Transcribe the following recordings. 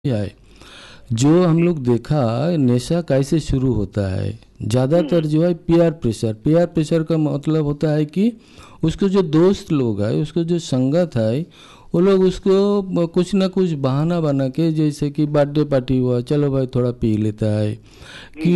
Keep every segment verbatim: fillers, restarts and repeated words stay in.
है जो हम लोग देखा नशा कैसे शुरू होता है। ज़्यादातर जो है पीयर प्रेशर पीयर प्रेशर का मतलब होता है कि उसको जो दोस्त लोग है, उसको जो संगत है, वो लोग उसको कुछ ना कुछ बहाना बना के, जैसे कि बर्थडे पार्टी हुआ, चलो भाई थोड़ा पी लेता है, कि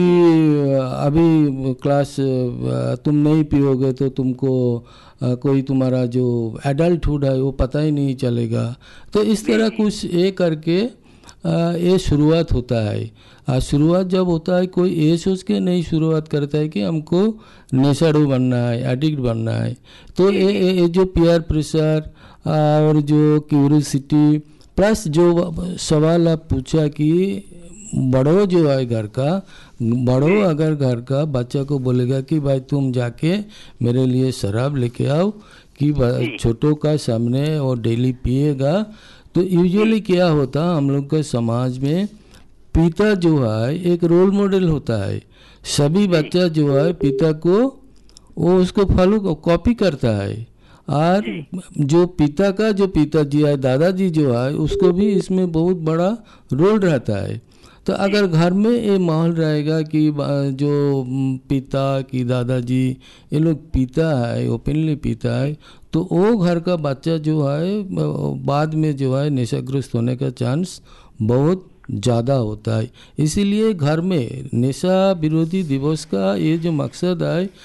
अभी क्लास तुम नहीं पियोगे तो तुमको कोई तुम्हारा जो एडल्टहुड है वो पता ही नहीं चलेगा। तो इस तरह कुछ ये करके ये शुरुआत होता है। शुरुआत जब होता है कोई ये सोच के नहीं शुरुआत करता है कि हमको नशेड़ी बनना है, एडिक्ट बनना है। तो ये ये जो पीयर प्रेशर और जो क्यूरियोसिटी प्लस जो सवाल आप पूछा कि बड़ों जो है घर का, बड़ों अगर घर का बच्चा को बोलेगा कि भाई तुम जाके मेरे लिए शराब लेके आओ, कि छोटों का सामने और डेली पिएगा, तो यूजुअली क्या होता हम लोग के समाज में पिता जो है एक रोल मॉडल होता है। सभी बच्चा जो है पिता को वो उसको फॉलो कॉपी करता है, और जो पिता का जो पिताजी है, दादाजी जो है, उसको भी इसमें बहुत बड़ा रोल रहता है। तो अगर घर में ये माहौल रहेगा कि जो पिता की दादाजी ये लोग पीता है, ओपनली पीता है, तो वो घर का बच्चा जो है बाद में जो है नशाग्रस्त होने का चांस बहुत ज़्यादा होता है। इसीलिए घर में नशा विरोधी दिवस का ये जो मकसद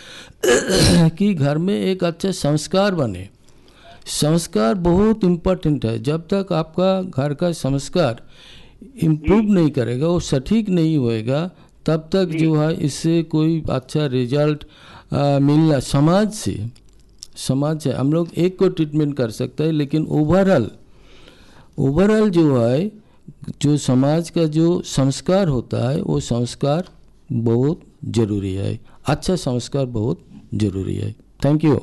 है कि घर में एक अच्छा संस्कार बने। संस्कार बहुत इम्पोर्टेंट है। जब तक आपका घर का संस्कार इम्प्रूव नहीं करेगा, वो सटीक नहीं होएगा, तब तक जो है इससे कोई अच्छा रिजल्ट मिलना समाज से समाज से हम लोग एक को ट्रीटमेंट कर सकते हैं, लेकिन ओवरऑल ओवरऑल जो है जो समाज का जो संस्कार होता है वो संस्कार बहुत ज़रूरी है। अच्छा संस्कार बहुत ज़रूरी है। Thank you.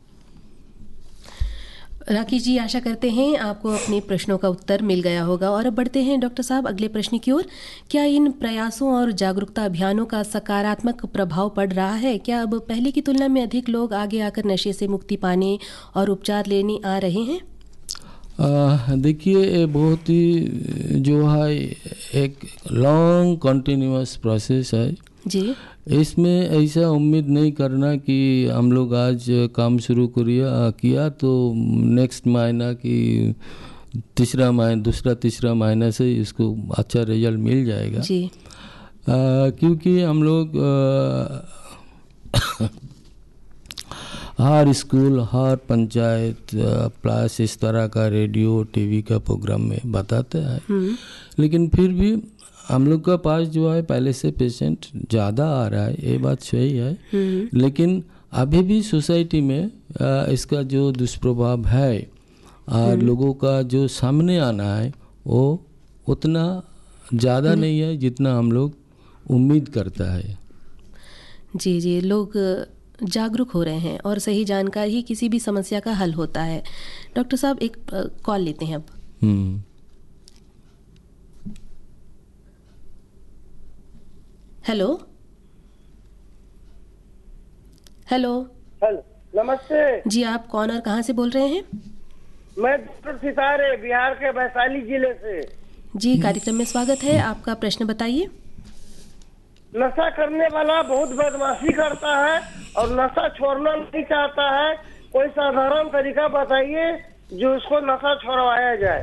राकेश जी, आशा करते हैं आपको अपने प्रश्नों का उत्तर मिल गया होगा। और अब बढ़ते हैं डॉक्टर साहब अगले प्रश्न की ओर। क्या इन प्रयासों और जागरूकता अभियानों का सकारात्मक प्रभाव पड़ रहा है? क्या अब पहले की तुलना में अधिक लोग आगे आकर नशे से मुक्ति पाने और उपचार लेने आ रहे हैं? देखिए, बहुत ही जो है एक लॉन्ग कंटिन्यूअस प्रोसेस है जी। इसमें ऐसा उम्मीद नहीं करना कि हम लोग आज काम शुरू करिए किया तो नेक्स्ट महीना की तीसरा महीना दूसरा तीसरा महीना से इसको अच्छा रिजल्ट मिल जाएगा जी। आ, क्योंकि हम लोग हर स्कूल, हर पंचायत प्लस इस तरह का रेडियो टीवी का प्रोग्राम में बताते हैं, लेकिन फिर भी हम लोग का पास जो है पहले से पेशेंट ज़्यादा आ रहा है, ये बात सही है। लेकिन अभी भी सोसाइटी में इसका जो दुष्प्रभाव है और लोगों का जो सामने आना है वो उतना ज़्यादा नहीं है जितना हम लोग उम्मीद करता है। जी जी, लोग जागरूक हो रहे हैं और सही जानकारी ही किसी भी समस्या का हल होता है। डॉक्टर साहब, एक कॉल लेते हैं अब। हम्म हेलो हेलो हेलो, नमस्ते जी। आप कौन और कहाँ से बोल रहे हैं? मैं डॉक्टर सितारे बिहार के वैशाली जिले से। जी, कार्यक्रम में स्वागत है। आपका प्रश्न बताइए। नशा करने वाला बहुत बदमाशी करता है और नशा छोड़ना नहीं चाहता है। कोई साधारण तरीका बताइए जो उसको नशा छुड़वाया जाए।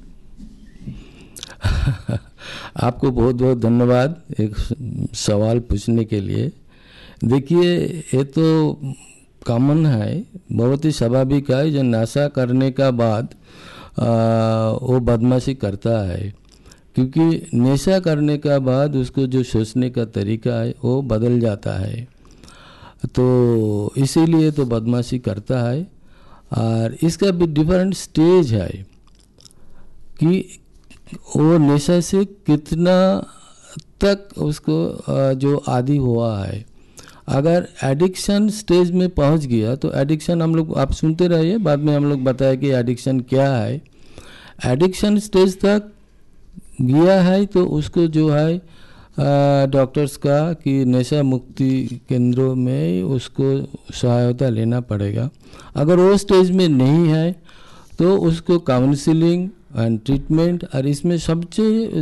आपको बहुत बहुत धन्यवाद एक सवाल पूछने के लिए। देखिए, ये तो कॉमन है, बहुत ही स्वाभाविक है। जो नशा करने का बाद आ, वो बदमाशी करता है, क्योंकि नशा करने का बाद उसको जो सोचने का तरीका है वो बदल जाता है, तो इसीलिए तो बदमाशी करता है। और इसका भी डिफरेंट स्टेज है कि वो नशा से कितना तक उसको जो आदी हुआ है। अगर एडिक्शन स्टेज में पहुंच गया तो एडिक्शन हम लोग आप सुनते रहिए, बाद में हम लोग बताएं कि एडिक्शन क्या है। एडिक्शन स्टेज तक गया है तो उसको जो है डॉक्टर्स का कि नशा मुक्ति केंद्रों में उसको सहायता लेना पड़ेगा। अगर वो स्टेज में नहीं है तो उसको काउंसलिंग एंड ट्रीटमेंट, और इसमें सबसे